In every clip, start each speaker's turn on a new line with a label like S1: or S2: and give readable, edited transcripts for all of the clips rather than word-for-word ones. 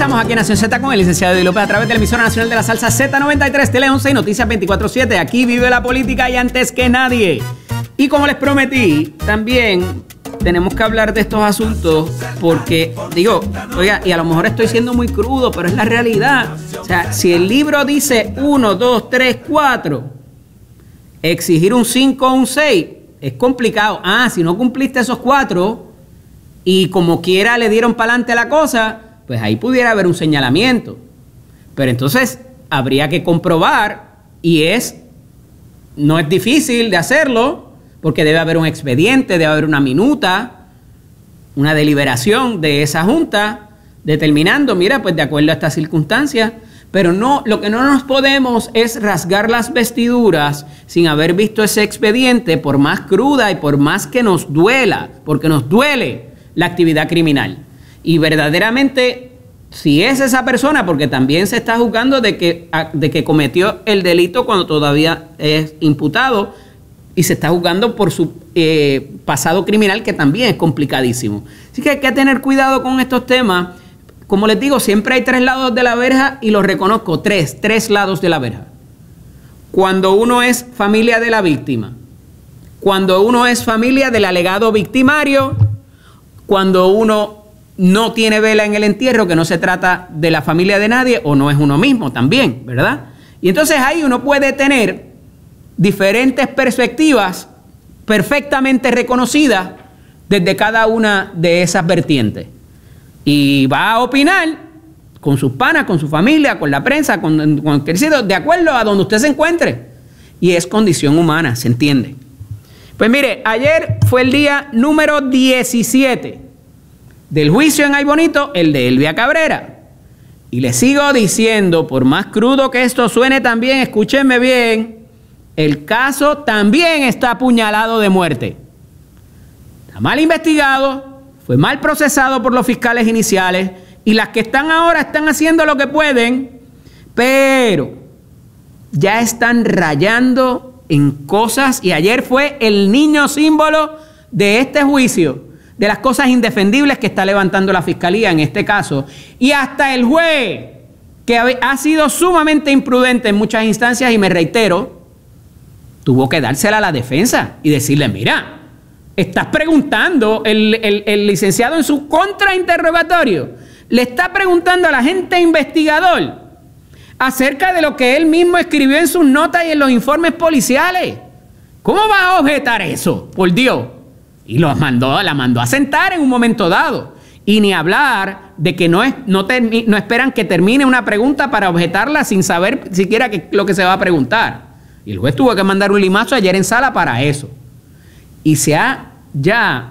S1: Estamos aquí en Nación Z con el licenciado Eddie López a través de la emisora nacional de la salsa Z93, Tele 11 y Noticias 24/7. Aquí vive la política y antes que nadie. Y como les prometí, también tenemos que hablar de estos asuntos porque, digo, oiga, y a lo mejor estoy siendo muy crudo, pero es la realidad. O sea, si el libro dice 1, 2, 3, 4, exigir un 5 o un 6 es complicado. Ah, si no cumpliste esos 4 y como quiera le dieron para adelante la cosa, pues ahí pudiera haber un señalamiento. Pero entonces habría que comprobar y no es difícil de hacerlo porque debe haber un expediente, debe haber una minuta, una deliberación de esa junta determinando, mira, pues de acuerdo a estas circunstancias. Pero no, lo que no nos podemos es rasgar las vestiduras sin haber visto ese expediente, por más cruda y por más que nos duela, porque nos duele la actividad criminal. Y verdaderamente, si es esa persona, porque también se está juzgando de que cometió el delito cuando todavía es imputado y se está juzgando por su pasado criminal, que también es complicadísimo. Así que hay que tener cuidado con estos temas. Como les digo, siempre hay 3 lados de la verja y los reconozco, tres lados de la verja. Cuando uno es familia de la víctima, cuando uno es familia del alegado victimario, cuando uno no tiene vela en el entierro, que no se trata de la familia de nadie o no es uno mismo también, ¿verdad? Y entonces ahí uno puede tener diferentes perspectivas perfectamente reconocidas desde cada una de esas vertientes. Y va a opinar con sus panas, con su familia, con la prensa, con el crecido, de acuerdo a donde usted se encuentre. Y es condición humana, ¿se entiende? Pues mire, ayer fue el día número 17 del juicio en Ay Bonito, el de Elvia Cabrera. Y le sigo diciendo, por más crudo que esto suene también, escúchenme bien, el caso también está apuñalado de muerte. Está mal investigado, fue mal procesado por los fiscales iniciales y las que están ahora están haciendo lo que pueden, pero ya están rayando en cosas y ayer fue el niño símbolo de este juicio, de las cosas indefendibles que está levantando la fiscalía en este caso. Y hasta el juez, que ha sido sumamente imprudente en muchas instancias y me reitero, tuvo que dársela a la defensa y decirle, mira, estás preguntando, el licenciado en su contrainterrogatorio, le está preguntando al agente investigador acerca de lo que él mismo escribió en sus notas y en los informes policiales. ¿Cómo va a objetar eso? Por Dios. Y la mandó a sentar en un momento dado. Y ni hablar de que no esperan que termine una pregunta para objetarla sin saber siquiera lo que se va a preguntar. Y el juez tuvo que mandar un limazo ayer en sala para eso. Y se ha ya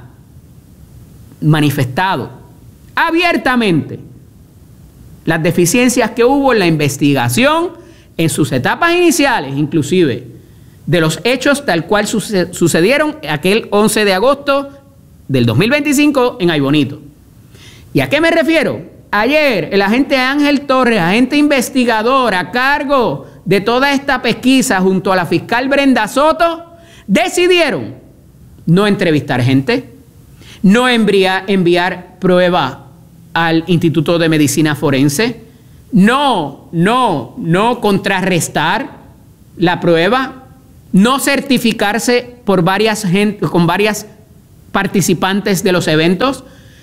S1: manifestado abiertamente las deficiencias que hubo en la investigación en sus etapas iniciales, inclusive de los hechos tal cual sucedieron aquel 11 de agosto del 2025 en Ay Bonito. ¿Y a qué me refiero? Ayer el agente Ángel Torres, agente investigador a cargo de toda esta pesquisa junto a la fiscal Brenda Soto, decidieron no entrevistar gente, no enviar pruebas al Instituto de Medicina Forense, no contrarrestar la prueba, no certificarse con varias participantes de los eventos,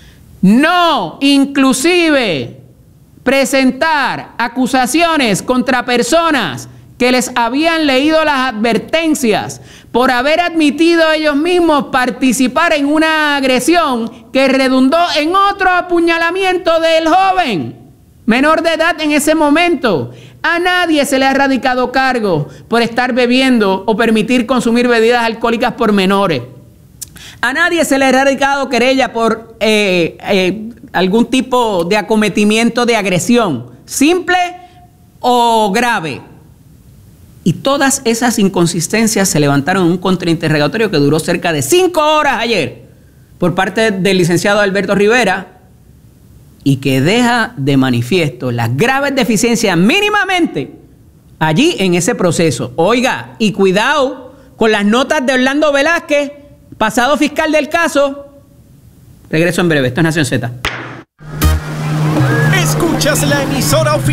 S1: no, inclusive presentar acusaciones contra personas que les habían leído las advertencias por haber admitido ellos mismos participar en una agresión que redundó en otro apuñalamiento del joven menor de edad en ese momento. A nadie se le ha radicado cargo por estar bebiendo o permitir consumir bebidas alcohólicas por menores. A nadie se le ha radicado querella por algún tipo de acometimiento de agresión, simple o grave. Y todas esas inconsistencias se levantaron en un contrainterrogatorio que duró cerca de 5 horas ayer por parte del licenciado Alberto Rivera y que deja de manifiesto las graves deficiencias mínimamente allí en ese proceso. Oiga, y cuidado con las notas de Orlando Velázquez, pasado fiscal del caso. Regreso en breve. Esto es Nación Z.
S2: Escucha Escuchas la emisora oficial